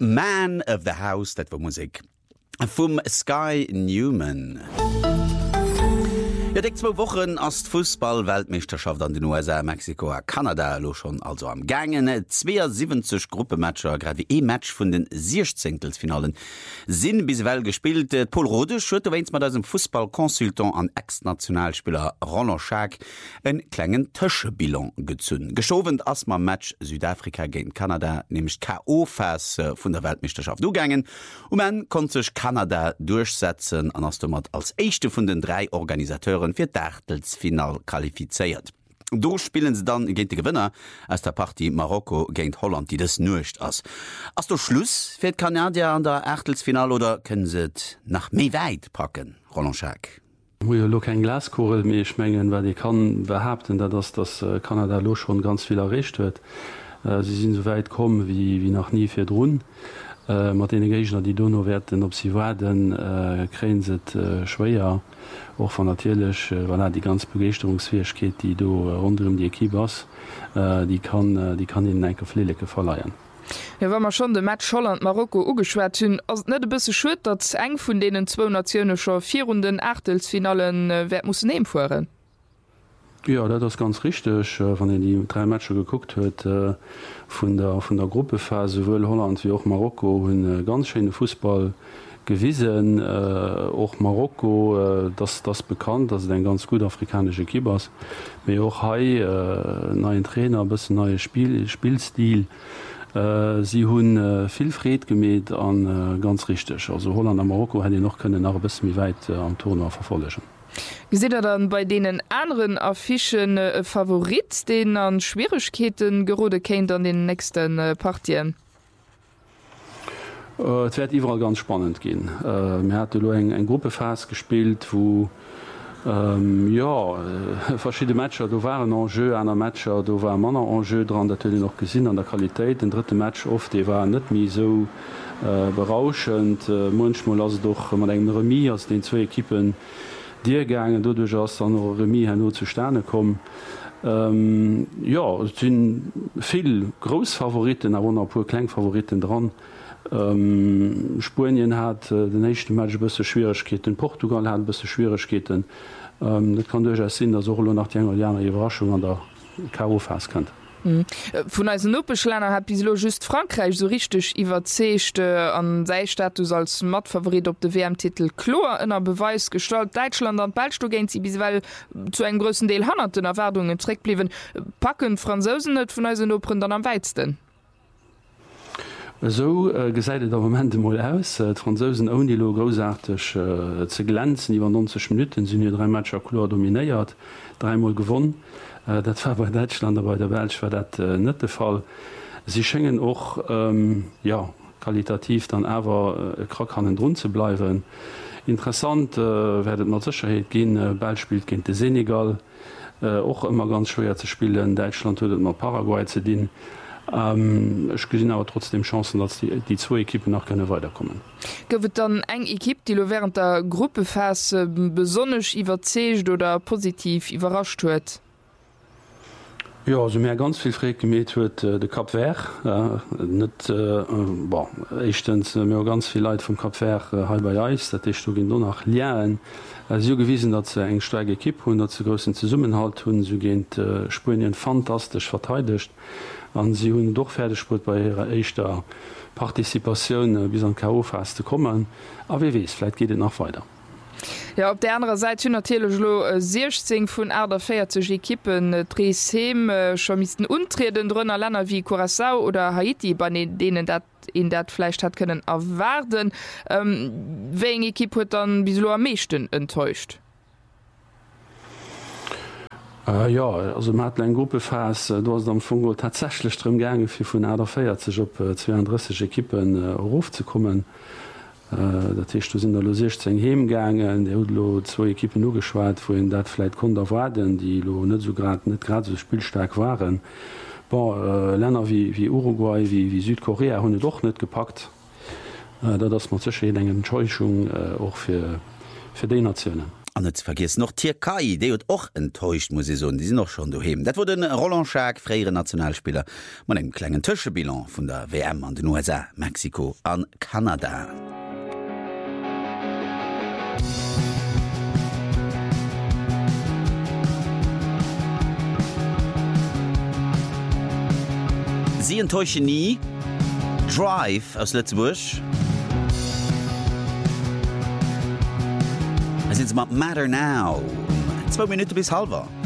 Man of the House, dat war Musik vum Sky Newman. Ja, 2 Wochen as Fußball-Weltmeisterschaft an den USA, Mexiko, Kanada lo schon also am Gangen. 72 Gruppematcher, grad wie Match vun den 16. sinn bis well gespielt. Paul Rode schütte weins mat dem Fußballkonsultant an Ex-Nationalspieler Roland Schack en klengen Tëschebilon gezünn. Geschowend ass ma Match Südafrika gegen Kanada, nämlich K.O.-Phase vun der Weltmeisterschaft dogangen. Man konnte sich Kanada durchsetzen an as mat als echte vun den 3 Organisateuren fir d'Achtelsfinal qualifiziert. Do spielen se dann géint de Gewinner aus der Partie Marokko géint Holland, die des nucht ass. Ass du Schluss fir d Kanadier an der Achtelsfinal oder können se nach méi weit packen, Roland Schack? Lo kein Glaskurel mé schmengen, weil die kann behaupten, dat das Kanada lo schon ganz viel errecht huet. Sie sind so weit kommen wie noch nie fir Drun. Mat den Gegner, die Donno werden op sie werden kräen se schwéier och van natierlech die ganz Begeisterungsfähig geht, die do rund die Ekibas die kann in enke Fleleke verleiien. Ja, wenn man schon de Match Holland Marokko ugeschwert hunn, ass net bisse schut, dat eng vun denen 2 nationescher 4 Runden Achtelsfinalen muss nehmen fuhren. Ja, das ist ganz richtig, wenn die 3 Matcher geguckt huet von der Gruppephase sowohl Holland wie auch Marokko hun ganz schöne Fußball gewiesen. Auch Marokko das bekannt, das ist ein ganz gut afrikanische Kibas. Aber auch neuen Trainer, ein bisschen neuer Spielstil. Sie hun viel Fried gemäht an ganz richtig. Also Holland und Marokko hätte noch können nach ein bisschen weit am Turnier verfolgen. Seht ihr dann bei denen anderen Affischen Favorit, den an Schwierigkeiten gerode kennt an den nächsten Partien? Es wird überall ganz spannend gehen. Wir hatten eine Gruppephase gespielt, wo verschiedene Matcher, da waren Enjeu an der Matcher, da war Manner Enjeu dran, natürlich noch gesehen an der Qualität. Den dritten Match oft, die war nicht mehr so berauschend. Manchmal also doch mit einem Remis aus den 2 Equipen Dirgangen dodurch ass an Remis hanno zu Sterne kommen. Es sind viel Großfavoriten, aber pur Kleinfavoriten dran. Spanien hat den nächsten Match bësse Schwierigkeiten, Portugal hat bësse Schwierigkeiten. Das kann durchaus sinn, dass Orlo nach die Überraschung an der K.O.-Phase kennt. Von als Noppeschlenner hat bislo just Frankreich so richtig iwwerzechte an Seistatus als Matfavorit op de WM-Titel Chlor ënner Beweis gestalt. Deutschland an Belsto géint sie biswell zu eng grössen Deel hannerten Erwerdungen treck bliwen. Packen Franzosen net vun als Nopren dann am weitsten. So gesäidet der Moment mal aus. Franzosen oni lo großartig ze glänzen, iwwer 90 Minuten sind hier 3 Matcher Chlor dominéiert, 3-mal gewonnen. Dat war bei Deutschland, aber bei der Welt war dat net der Fall. Sie schengen auch qualitativ dann awer Krackhannen run zu bleiben. Interessant werdet man Sicherheit gehen, Ball spielt gegen de Senegal, auch immer ganz schwer zu spielen. Deutschland huet mal Paraguay zu dienen. Ich gesinn aber trotzdem Chancen, dass die 2 Equipen noch können weiterkommen. Gowet dann eng Equipe, die lo während der Gruppephase besonnech iwwerzecht oder positiv überrascht huet? Ja, also mir ganz viel Fré gemet huet de Kap Ver echtens mir ganz viel Leiit vum Kap Ver halber Eis, dat ich gin do nach Lien so gewiesen, dat ze eng steige Kipp hun, dat ze großen ze Summen halt hunn so géint Spanien fantastisch verteidigt an sie hunn doch fertigput bei ihrer eischter Partizipationun bis an K.O.-Phase zu kommen. A wie wees, vielleicht geht het noch weiter. Ja, op der anderen Seite hun lo 16 vun Äder 40 Ekippen Dresem schon misisten untreden drënner Länder wie Curaçao oder Haiti, bei denen dat in dat Fleisch hat können erwarten. Wéng Ekipp huet dann bis lo am meeschten enttäuscht. Also mat en Gruppephase, du hast am Fungo tatsächlich drum gange fir vun Äder 40 op 32 Ekippen raufzukommen. Dat du sind der Loscht eng hemgangen, der lo 2 Ekippen no geschwaart, wo en dat vielleicht konnte warden, die lo net grad so spielstark waren. Länder wie Uruguay, wie Südkorea hunne doch net gepackt, da das man zech engen Enttäuschung auch für die Nationen. Und jetzt vergiss noch Türkei, die hat auch enttäuscht, muss ich sagen, die sind noch schon daheim. Das wurde ein Roland Schaak, freier Nationalspieler, mit einem kleinen Zwischenbilanz von der WM an den USA, Mexiko und Kanada. Sie enttäuschen nie. Drive aus Lützburg. Es ist mal Matter Now. 2 Minuten bis halber.